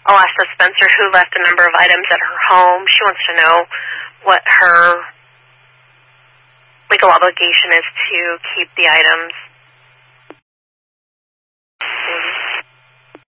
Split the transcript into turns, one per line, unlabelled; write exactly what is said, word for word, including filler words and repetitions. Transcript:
Alaska Spencer, who left a number of items at her home. She wants to know what her legal obligation is to keep the items